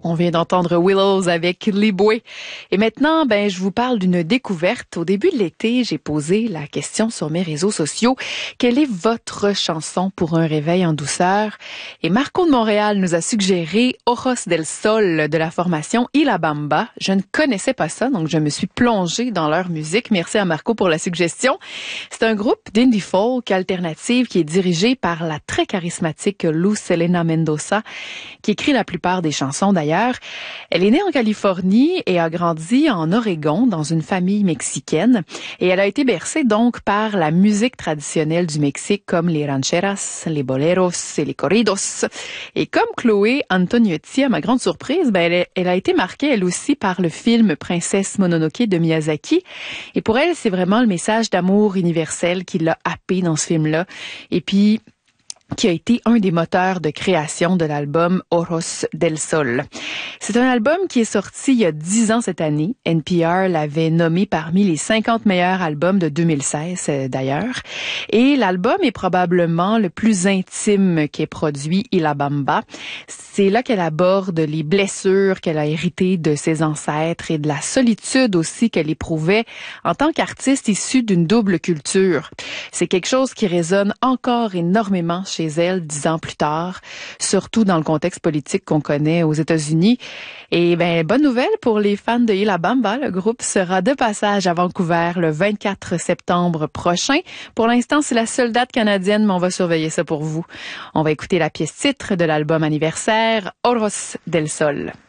On vient d'entendre Willows avec Liboué. Et maintenant, je vous parle d'une découverte. Au début de l'été, j'ai posé la question sur mes réseaux sociaux. Quelle est votre chanson pour un réveil en douceur? Et Marco de Montréal nous a suggéré Ojos del Sol de la formation La Bamba. Je ne connaissais pas ça, donc je me suis plongée dans leur musique. Merci à Marco pour la suggestion. C'est un groupe d'indie folk alternative qui est dirigé par la très charismatique Luz Helena Mendoza, qui écrit la plupart des chansons d'ailleurs. Elle est née en Californie et a grandi en Oregon dans une famille mexicaine. Et elle a été bercée donc par la musique traditionnelle du Mexique comme les rancheras, les boleros et les corridos. Et comme Chloé Antoniotti, à ma grande surprise, elle a été marquée elle aussi par le film Princesse Mononoke de Miyazaki. Et pour elle, c'est vraiment le message d'amour universel qui l'a happée dans ce film-là. Et puis, qui a été un des moteurs de création de l'album Ojos del Sol. C'est un album qui est sorti il y a 10 ans cette année. NPR l'avait nommé parmi les 50 meilleurs albums de 2016 d'ailleurs. Et l'album est probablement le plus intime qu'ait produit La Bamba. C'est là qu'elle aborde les blessures qu'elle a héritées de ses ancêtres et de la solitude aussi qu'elle éprouvait en tant qu'artiste issue d'une double culture. C'est quelque chose qui résonne encore énormément chez elle 10 ans plus tard, surtout dans le contexte politique qu'on connaît aux États-Unis. Et bonne nouvelle pour les fans de La Bamba, le groupe sera de passage à Vancouver le 24 septembre prochain. Pour l'instant, c'est la seule date canadienne, mais on va surveiller ça pour vous. On va écouter la pièce titre de l'album anniversaire, Ojos del Sol.